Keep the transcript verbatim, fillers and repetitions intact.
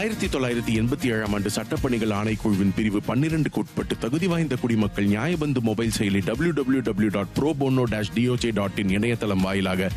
ஆயிரத்தி தொள்ளாயிரத்தி எண்பத்தி ஏழாம் ஆண்டு சட்டப்பணிகள் ஆணைக்குழுவின் பிரிவு பன்னிரண்டுக்கு உட்பட்டு தகுதி வாய்ந்த குடிமக்கள் நியாயபந்து மொபைல் செயலி W W W dot pro bono dash DOJ dot in இணையதளம் வாயிலாக